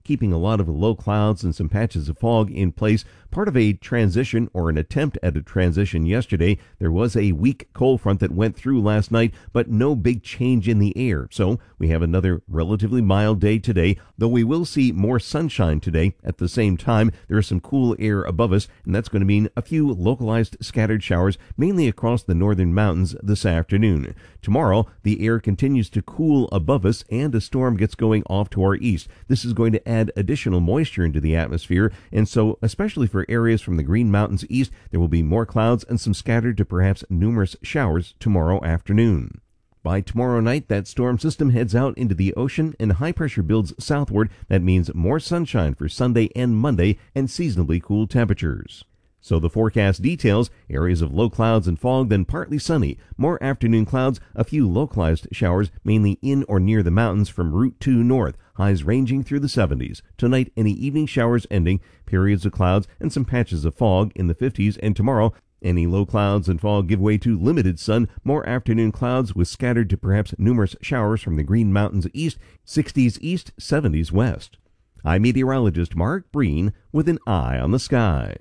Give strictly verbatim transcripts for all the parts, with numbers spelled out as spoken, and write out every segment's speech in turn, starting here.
keeping a lot of low clouds and some patches of fog in place. Part of a transition or an attempt at a transition yesterday. There was a weak cold front that went through last night, but no big change in the air. So we have another relatively mild day today, though we will see more sunshine today. At the same time, there is some cool air above us, and that's going to mean a few localized scattered showers, mainly across the northern mountains this afternoon. Tomorrow, the air continues to cool above us, and a storm gets going off to our east. This is going to add additional moisture into the atmosphere, and so especially for areas from the Green Mountains east, there will be more clouds and some scattered to perhaps numerous showers tomorrow afternoon. By tomorrow night, that storm system heads out into the ocean and high pressure builds southward. That means more sunshine for Sunday and Monday and seasonably cool temperatures. So the forecast details: areas of low clouds and fog, then partly sunny. More afternoon clouds, a few localized showers, mainly in or near the mountains from Route two north. Highs ranging through the seventies. Tonight, any evening showers ending, periods of clouds and some patches of fog in the fifties. And tomorrow, any low clouds and fog give way to limited sun. More afternoon clouds with scattered to perhaps numerous showers from the Green Mountains east, sixties east, seventies west. I'm meteorologist Mark Breen with an eye on the sky.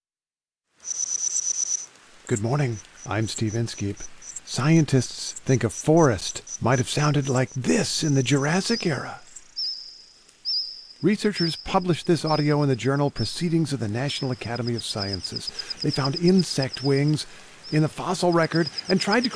Good morning, I'm Steve Inskeep. Scientists think a forest might have sounded like this in the Jurassic era. Researchers published this audio in the journal Proceedings of the National Academy of Sciences. They found insect wings in the fossil record and tried to